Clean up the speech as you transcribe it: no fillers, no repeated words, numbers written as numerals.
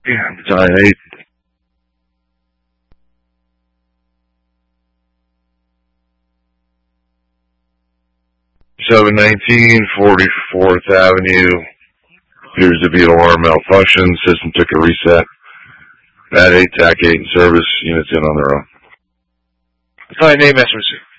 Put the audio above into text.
Yeah, Battalion 8. Seven 44th Avenue. Appears to be an alarm malfunction. System took a reset. Bat 8, TAC 8 in service. Units in on their own. Battalion 8, Master.